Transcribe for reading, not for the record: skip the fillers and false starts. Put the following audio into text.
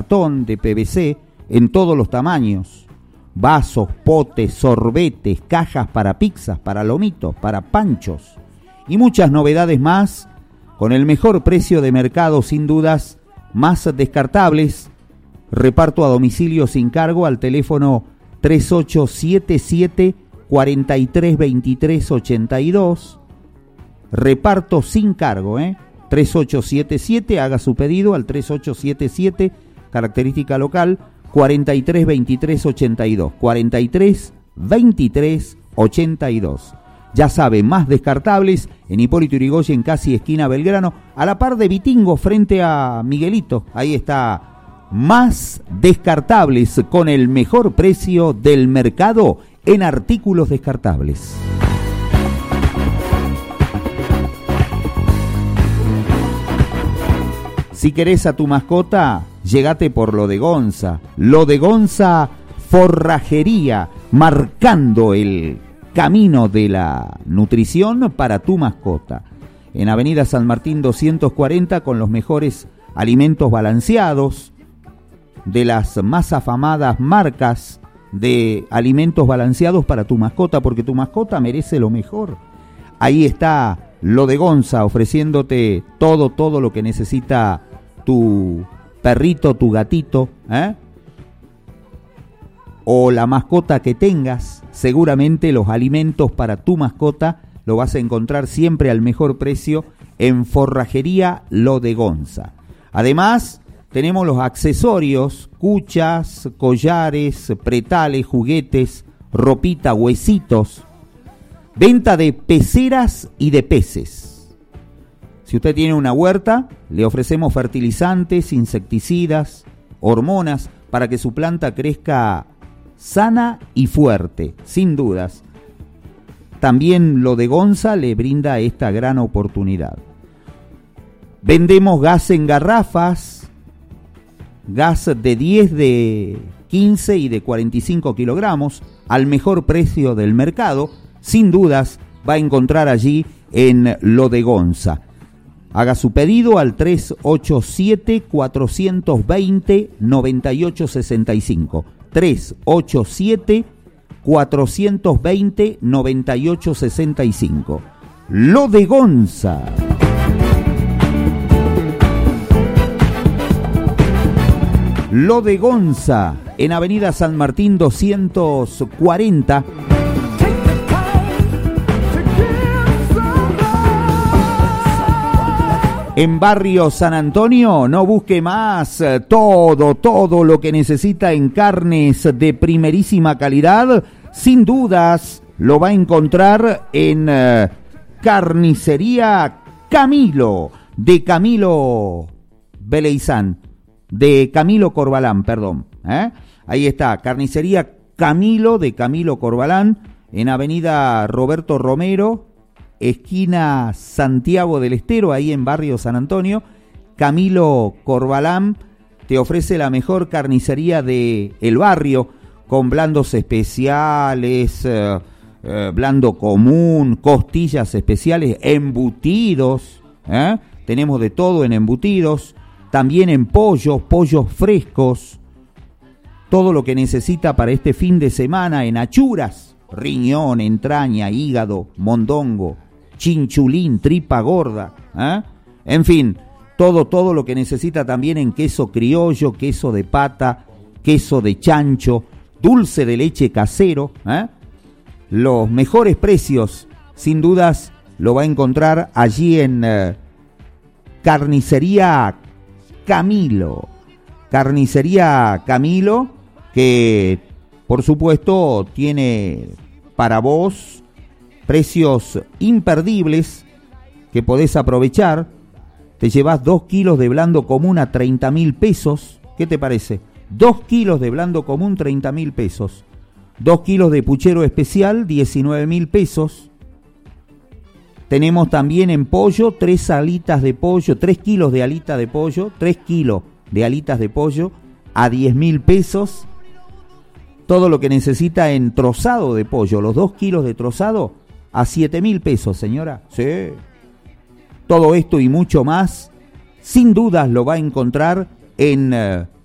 cartón, de PVC, en todos los tamaños. Vasos, potes, sorbetes, cajas para pizzas, para lomitos, para panchos y muchas novedades más con el mejor precio de mercado, sin dudas, más descartables. Reparto a domicilio sin cargo al teléfono 3877 432382. Reparto sin cargo, 3877, haga su pedido al 3877, característica local, 432382, 432382. Ya sabe, más descartables en Hipólito Yrigoyen, casi esquina Belgrano, a la par de Vitingo frente a Miguelito. Ahí está, más descartables con el mejor precio del mercado en artículos descartables. Si querés a tu mascota, llegate por Lo de Gonza. Lo de Gonza Forrajería, marcando el camino de la nutrición para tu mascota. En Avenida San Martín 240, con los mejores alimentos balanceados de las más afamadas marcas de alimentos balanceados para tu mascota, porque tu mascota merece lo mejor. Ahí está Lo de Gonza, ofreciéndote todo lo que necesita tu perrito, tu gatito, o la mascota que tengas. Seguramente los alimentos para tu mascota lo vas a encontrar siempre al mejor precio en Forrajería Lo de Gonza. Además, tenemos los accesorios, cuchas, collares, pretales, juguetes, ropita, huesitos. Venta de peceras y de peces. Si usted tiene una huerta, le ofrecemos fertilizantes, insecticidas, hormonas para que su planta crezca sana y fuerte, sin dudas. También Lo de Gonza le brinda esta gran oportunidad. Vendemos gas en garrafas, gas de 10, de 15 y de 45 kilogramos, al mejor precio del mercado. Sin dudas va a encontrar allí en Lo de Gonza. Haga su pedido al 387-420-9865. 387-420-9865. Lo de Gonza. Lo de Gonza, en Avenida San Martín 240. En Barrio San Antonio, no busque más, todo lo que necesita en carnes de primerísima calidad, sin dudas lo va a encontrar en Carnicería Camilo, de Camilo Beleizán, de Camilo Corbalán, perdón. Ahí está, Carnicería Camilo, de Camilo Corbalán, en Avenida Roberto Romero, esquina Santiago del Estero, ahí en Barrio San Antonio. Camilo Corbalán te ofrece la mejor carnicería de el barrio, con blandos especiales, blando común, costillas especiales, embutidos, tenemos de todo en embutidos, también en pollos frescos, todo lo que necesita para este fin de semana en achuras, riñón, entraña, hígado, mondongo, chinchulín, tripa gorda, en fin, todo lo que necesita también en queso criollo, queso de pata, queso de chancho, dulce de leche casero, los mejores precios, sin dudas, lo va a encontrar allí en Carnicería Camilo. Carnicería Camilo, que por supuesto tiene para vos precios imperdibles que podés aprovechar. Te llevas 2 kilos de blando común a 30.000 pesos. ¿Qué te parece? 2 kilos de blando común, 30.000 pesos. 2 kilos de puchero especial, 19.000 pesos. Tenemos también en pollo 3 alitas de pollo, 3 kilos de alita de pollo, 3 kilos de alitas de pollo a 10.000 pesos. Todo lo que necesita en trozado de pollo, los 2 kilos de trozado a 7.000 pesos, señora. Sí. Todo esto y mucho más, sin dudas lo va a encontrar en